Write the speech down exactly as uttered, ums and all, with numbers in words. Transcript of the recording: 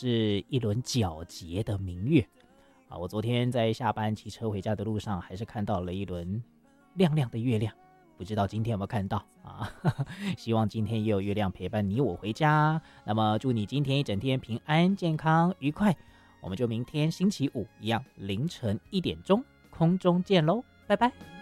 是一轮皎洁的明月啊！我昨天在下班骑车回家的路上，还是看到了一轮亮亮的月亮，不知道今天有没有看到啊？希望今天也有月亮陪伴你我回家。那么祝你今天一整天平安、健康、愉快。我们就明天星期五一样凌晨一点钟空中见喽，拜拜。